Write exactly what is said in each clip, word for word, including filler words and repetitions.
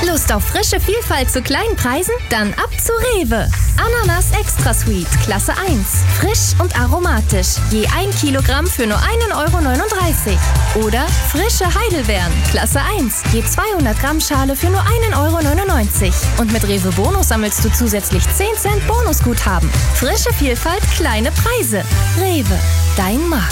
Lust auf frische Vielfalt zu kleinen Preisen? Dann ab zu Rewe. Ananas Extra Sweet, Klasse eins. Frisch und aromatisch. Je ein Kilogramm für nur ein Euro neununddreißig. Oder frische Heidelbeeren, Klasse eins. Je zweihundert Gramm Schale für nur ein Euro neunundneunzig. Und mit Rewe Bonus sammelst du zusätzlich zehn Cent Bonusguthaben. Frische Vielfalt, kleine Preise. Rewe, dein Markt.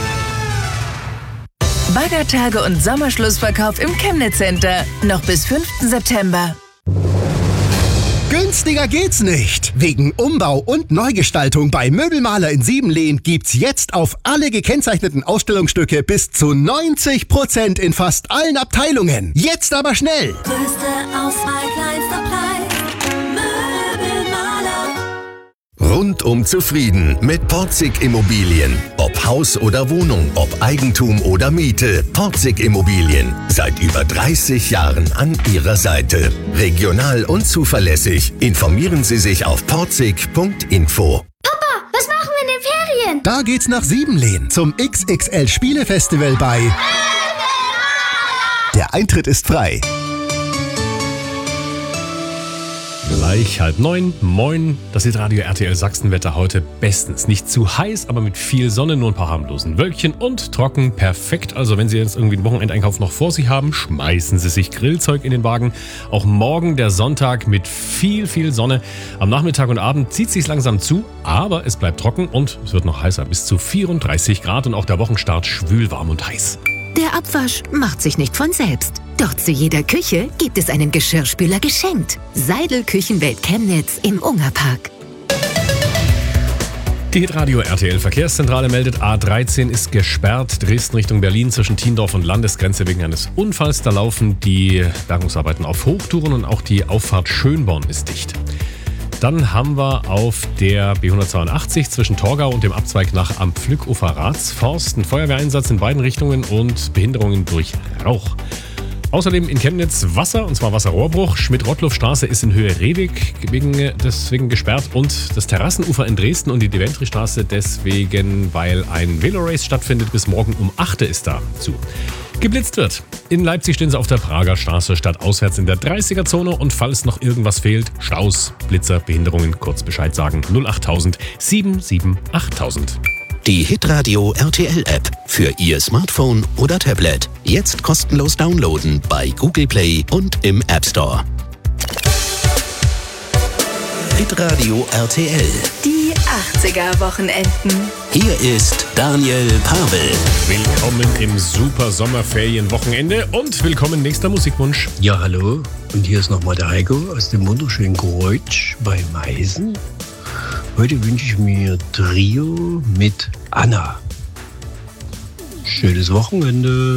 Baggertage und Sommerschlussverkauf im Chemnitz Center. Noch bis fünften September. Günstiger geht's nicht. Wegen Umbau und Neugestaltung bei Möbelmaler in Siebenlehn gibt's jetzt auf alle gekennzeichneten Ausstellungsstücke bis zu neunzig Prozent in fast allen Abteilungen. Jetzt aber schnell! Größte Auswahl, kleinster Preis. Möbelmaler. Rundum zufrieden mit Porzig Immobilien. Ob Haus oder Wohnung, ob Eigentum oder Miete. Porzig Immobilien. Seit über dreißig Jahren an Ihrer Seite. Regional und zuverlässig. Informieren Sie sich auf porzig punkt info. Papa, was machen wir in den Ferien? Da geht's nach Siebenlehn zum X X L Spielefestival bei... Der Eintritt ist frei. Gleich halb neun, moin, das ist Radio R T L Sachsenwetter heute bestens. Nicht zu heiß, aber mit viel Sonne, nur ein paar harmlosen Wölkchen und trocken, perfekt. Also wenn Sie jetzt irgendwie einen Wochenendeinkauf noch vor sich haben, schmeißen Sie sich Grillzeug in den Wagen. Auch morgen der Sonntag mit viel, viel Sonne. Am Nachmittag und Abend zieht es sich langsam zu, aber es bleibt trocken und es wird noch heißer, bis zu vierunddreißig Grad und auch der Wochenstart schwül warm und heiß. Der Abwasch macht sich nicht von selbst. Doch zu jeder Küche gibt es einen Geschirrspüler geschenkt. Seidel Küchenwelt Chemnitz im Ungerpark. Die Hitradio R T L Verkehrszentrale meldet, A dreizehn ist gesperrt, Dresden Richtung Berlin zwischen Tiendorf und Landesgrenze wegen eines Unfalls. Da laufen die Bergungsarbeiten auf Hochtouren und auch die Auffahrt Schönborn ist dicht. Dann haben wir auf der B hundertzweiundachtzig zwischen Torgau und dem Abzweig nach am Pflückufer Ratsforst einen Feuerwehreinsatz in beiden Richtungen und Behinderungen durch Rauch. Außerdem in Chemnitz Wasser, und zwar Wasserrohrbruch. Schmidt-Rottluff-Straße ist in Höhe Rehweg wegen, deswegen gesperrt und das Terrassenufer in Dresden und die Deventry-Straße deswegen, weil ein Velorace stattfindet, bis morgen um acht ist da zu. Geblitzt wird. In Leipzig stehen sie auf der Prager Straße statt auswärts in der dreißiger-Zone und falls noch irgendwas fehlt, Staus, Blitzer, Behinderungen, kurz Bescheid sagen null acht null null sieben sieben acht null null null. Die Hitradio R T L App für Ihr Smartphone oder Tablet. Jetzt kostenlos downloaden bei Google Play und im App Store. Hitradio R T L. Die achtziger-Wochenenden. Hier ist Daniel Pavel. Willkommen im super Sommerferienwochenende und willkommen nächster Musikwunsch. Ja, hallo. Und hier ist nochmal der Heiko aus dem wunderschönen Kreutsch bei Meißen. Heute wünsche ich mir Trio mit Anna. Schönes Wochenende.